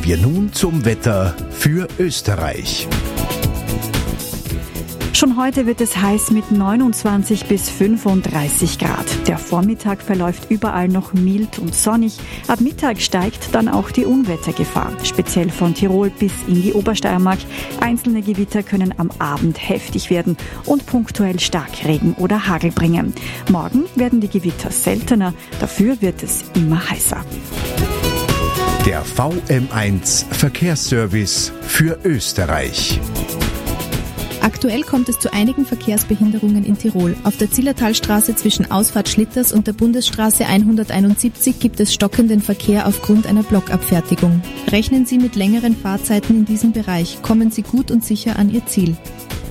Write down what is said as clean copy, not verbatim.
Kommen wir nun zum Wetter für Österreich. Schon heute wird es heiß mit 29 bis 35 Grad. Der Vormittag verläuft überall noch mild und sonnig. Ab Mittag steigt dann auch die Unwettergefahr, speziell von Tirol bis in die Obersteiermark. Einzelne Gewitter können am Abend heftig werden und punktuell Starkregen oder Hagel bringen. Morgen werden die Gewitter seltener, dafür wird es immer heißer. Der VM1 Verkehrsservice für Österreich. Aktuell kommt es zu einigen Verkehrsbehinderungen in Tirol. Auf der Zillertalstraße zwischen Ausfahrt Schlitters und der Bundesstraße 171 gibt es stockenden Verkehr aufgrund einer Blockabfertigung. Rechnen Sie mit längeren Fahrzeiten in diesem Bereich. Kommen Sie gut und sicher an Ihr Ziel.